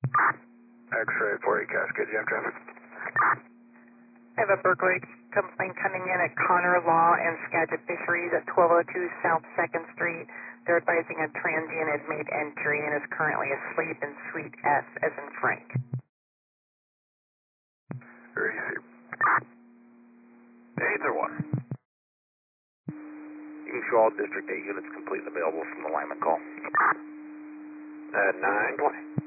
X-ray 40 Cascade, jam traffic. I have a Berkeley complaint coming in at Connor Law and Skagit Fisheries at 1202 South 2nd Street. They're advising a transient has made entry and is currently asleep in Suite S as in Frank. Receive. Either one. You can show all District 8 units complete and available from the lineman call. At 9:20.